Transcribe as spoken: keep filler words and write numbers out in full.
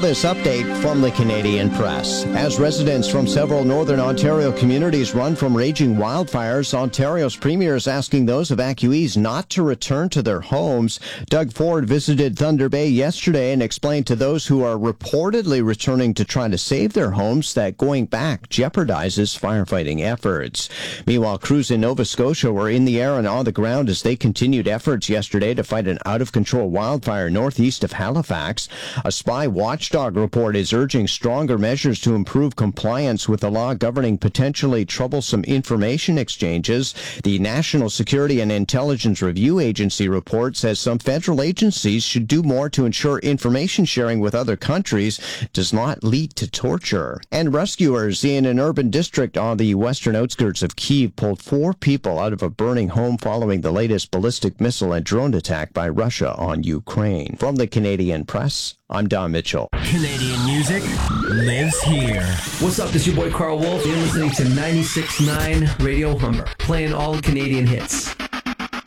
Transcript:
this update from the Canadian Press. As residents from several northern Ontario communities run from raging wildfires, Ontario's premier is asking those evacuees not to return to their homes. Doug Ford visited Thunder Bay yesterday and explained to those who are reportedly returning to try to save their homes that going back jeopardizes firefighting efforts. Meanwhile, crews in Nova Scotia were in the air and on the ground as they continued efforts yesterday to fight an out-of-control wildfire northeast of Halifax. A spy watchdog report is urging stronger measures to improve compliance with the law governing potentially troublesome information exchanges. The National Security and Intelligence Review Agency report says some federal agencies should do more to ensure information sharing with other countries does not lead to torture. And rescuers in an urban district on the western outskirts of Kyiv pulled four people out of a burning home following the latest ballistic missile and drone attack by Russia on Ukraine. From the Canadian Press, I'm Don Mitchell. Canadian music lives here. What's up? This is your boy Carl Wolf. You're listening to ninety-six point nine Radio Humber, playing all the Canadian hits.